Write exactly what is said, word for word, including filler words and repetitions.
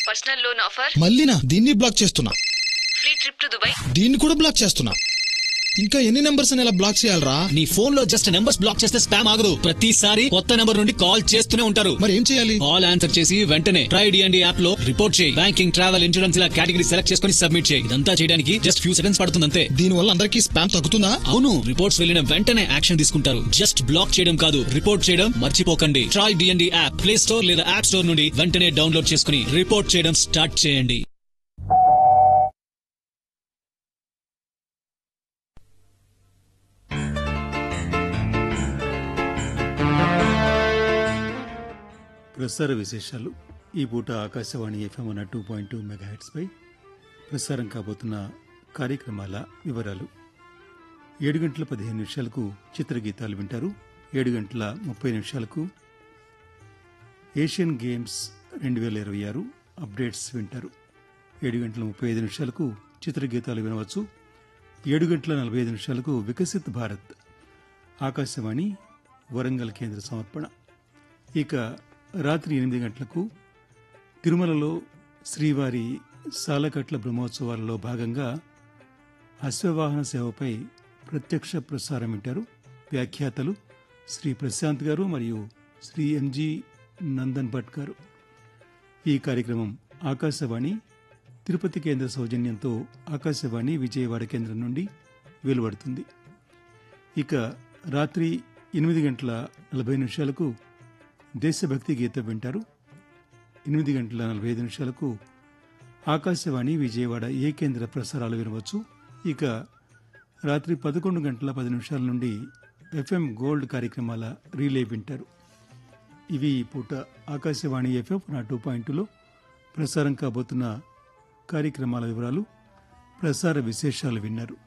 Personal loan offer. మళ్ళీనా? దీన్ని black చేస్తున్నా. Free trip to Dubai. దీన్ని కూడా బ్లాక్ చేస్తున్నా. ఇంకా ఎన్ని నెంబర్స్ అని ఎలా బ్లాక్ చేయాలరా? నీ ఫోన్ లో జస్ట్ నెంబర్స్ బ్లాక్ చేస్తే స్పామ్ ఆగదు. ప్రతిసారి కొత్త నెంబర్ నుండి కాల్ చేస్తూనే ఉంటారు. మరి ఏం చేయాలి? కాల్ ఆన్సర్ చేసి వెంటనే ట్రై డిఎండి యాప్ లో రిపోర్ట్ చేయి. బ్యాంకింగ్, ట్రావెల్, ఇన్సూరెన్స్ ఇలా కేటగిరీ సెలెక్ట్ చేసుకుని సబ్మిట్ చేయి. ఇదంతా చేయడానికి జస్ట్ ఫ్యూ సెకండ్స్ పడుతుంది అంతే. దీని వల్ల అందరికీ స్పామ్ తగ్గుతుందా? అవును, రిపోర్ట్స్ వెళ్ళిన వెంటనే యాక్షన్ తీసుకుంటారు. జస్ట్ బ్లాక్ చేయడం కాదు, రిపోర్ట్ చేయడం మర్చిపోకండి. Try DND app play store లేదా యాప్ స్టోర్ నుండి వెంటనే డౌన్లోడ్ చేసుకుని రిపోర్ట్ చేయడం స్టార్ట్ చేయండి. ప్రసార విశేషాలు. ఈ పూట Akashvani FM one two point two megahertz పై ప్రసారం కాబోతున్న కార్యక్రమాల వివరాలు. ఏడు గంటల పదిహేను నిమిషాలకు చిత్రగీతాలు వింటారు. ఏడు గంటల ముప్పై నిమిషాలకు ఏషియన్ గేమ్స్ రెండు వేల ఇరవై ఆరు అప్డేట్స్ వింటారు. ఏడు గంటల ముప్పై ఐదు నిమిషాలకు చిత్రగీతాలు వినవచ్చు. ఏడు గంటల నలభై ఐదు నిమిషాలకు వికసిత్ భారత్ ఆకాశవాణి వరంగల్ కేంద్ర సమర్పణ. ఇక రాత్రి ఎనిమిది గంటలకు తిరుమలలో శ్రీవారి సాలకట్ల బ్రహ్మోత్సవాలలో భాగంగా అశ్వవాహన సేవపై ప్రత్యక్ష ప్రసారం వింటారు. వ్యాఖ్యాతలు శ్రీ ప్రశాంత్ గారు మరియు శ్రీ ఎంజి నందన్ భట్ గారు. ఈ కార్యక్రమం ఆకాశవాణి తిరుపతి కేంద్ర సౌజన్యంతో ఆకాశవాణి విజయవాడ కేంద్రం నుండి వెలువడుతుంది. ఇక రాత్రి ఎనిమిది గంటల నలభై నిమిషాలకు దేశభక్తి గీతం వింటారు. ఎనిమిది గంటల నలభై ఐదు నిమిషాలకు ఆకాశవాణి విజయవాడ ఏ కేంద్ర ప్రసారాలు వినవచ్చు. ఇక రాత్రి పదకొండు గంటల పది నిమిషాల నుండి ఎఫ్ఎం గోల్డ్ కార్యక్రమాల రీలే వింటారు. ఇవి ఈ పూట ఆకాశవాణి ఎఫ్ఎం నా టూ పాయింట్ టూలో ప్రసారం కాబోతున్న కార్యక్రమాల వివరాలు, ప్రసార విశేషాలు విన్నారు.